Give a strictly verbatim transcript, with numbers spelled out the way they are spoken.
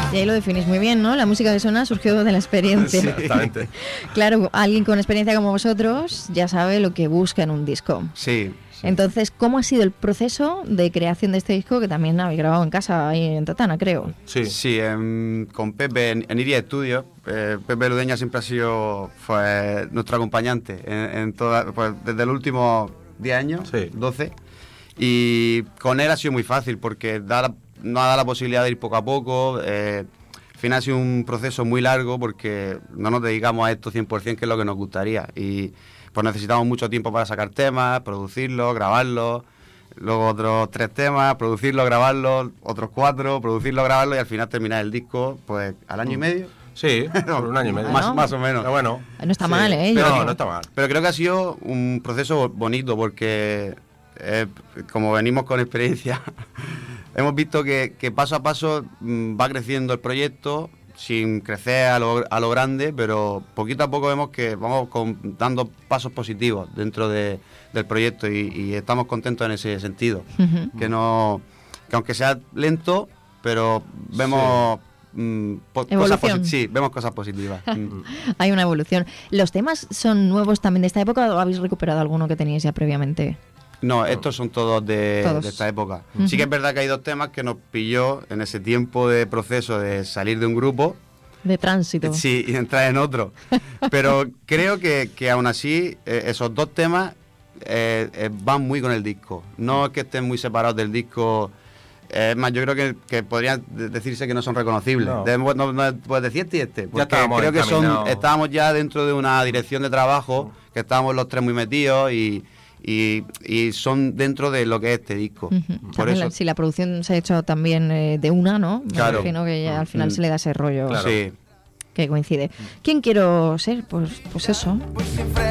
Y ahí lo definís muy bien, ¿no? La música que suena surgió de la experiencia. Sí, exactamente. Claro, alguien con experiencia como vosotros ya sabe lo que busca en un disco. Sí. Sí. Entonces, ¿cómo ha sido el proceso de creación de este disco que también habéis grabado en casa, ahí en Tatana, creo? Sí, sí en, con Pepe en, en Iria Studios. Eh, Pepe Ludeña siempre ha sido fue nuestro acompañante en, en toda, pues, desde los últimos diez años, sí. doce. Y con él ha sido muy fácil porque da la, nos ha dado la posibilidad de ir poco a poco. Eh, al final ha sido un proceso muy largo porque no nos dedicamos a esto cien por ciento, que es lo que nos gustaría. Y pues necesitamos mucho tiempo para sacar temas, producirlos, grabarlos, luego otros tres temas, producirlos, grabarlos, otros cuatro, producirlos, grabarlos y al final terminar el disco pues al año mm. y medio. Sí, por un año y medio. Más, más o menos. Pero bueno. No está sí. mal, ¿eh? Pero, no, no está mal. Pero creo que ha sido un proceso bonito porque, eh, como venimos con experiencia, hemos visto que, que paso a paso mmm, va creciendo el proyecto, sin crecer a lo, a lo grande, pero poquito a poco vemos que vamos con, dando pasos positivos dentro de, del proyecto y, y estamos contentos en ese sentido. Uh-huh. Que no, que aunque sea lento, pero vemos sí. mm, po- cosas posi- sí, vemos cosas positivas. Hay una evolución. ¿Los temas son nuevos también de esta época o habéis recuperado alguno que teníais ya previamente? No, estos son todos de, todos de esta época. Uh-huh. Sí que es verdad que hay dos temas que nos pilló en ese tiempo de proceso de salir de un grupo. De tránsito. Sí, y entrar en otro. Pero creo que, que aún así eh, esos dos temas eh, eh, van muy con el disco. No es que estén muy separados del disco. Es eh, más, yo creo que, que podría decirse que no son reconocibles. No, de, no, no puedes decir este y este. Porque creo que son, estábamos ya dentro de una dirección de trabajo, que estábamos los tres muy metidos y... Y, y son dentro de lo que es este disco. Uh-huh. Por eso, la, si la producción se ha hecho también eh, de una, ¿no? Me claro. imagino que ya al final uh-huh. se le da ese rollo claro. Sí. que coincide. ¿Quién quiero ser? Pues, pues eso.